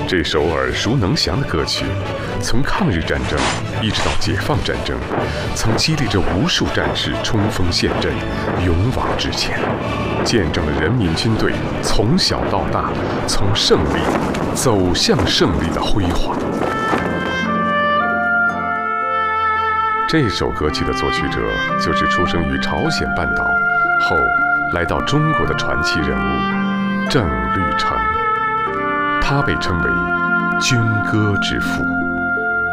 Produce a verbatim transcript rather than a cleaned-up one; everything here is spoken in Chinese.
这首耳熟能详的歌曲，从抗日战争一直到解放战争，曾激励着无数战士冲锋陷阵，勇往直前，见证了人民军队从小到大，从胜利走向胜利的辉煌。这首歌曲的作曲者就是出生于朝鲜半岛，后来到中国的传奇人物郑律成，他被称为军歌之父。